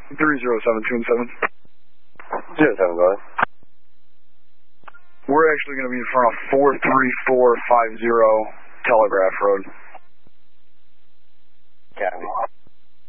307, 2 and 7. 2 and 7, go ahead. We're actually going to be in front of 43450 Telegraph Road.